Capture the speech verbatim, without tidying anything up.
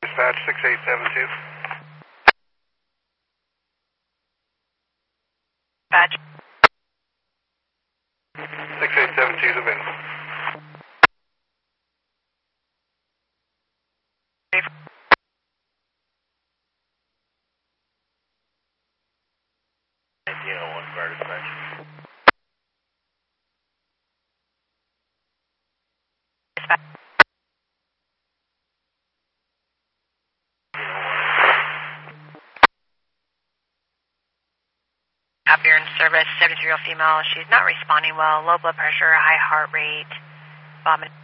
Dispatch six eight seven two. Dispatch. six eight seven two is available. nineteen oh one Fire Dispatch. Dispatch. Copy, you're in service, seventy-three-year-old female. She's not responding well. Low blood pressure, high heart rate, vomiting.